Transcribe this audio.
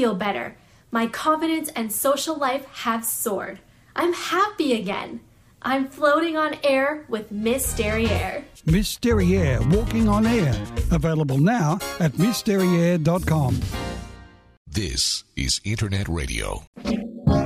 feel better. My confidence and social life have soared. I'm happy again. I'm floating on air with Miss Derriere. Miss Derriere, walking on air. Available now at MissDerriere.com. This is Internet Radio.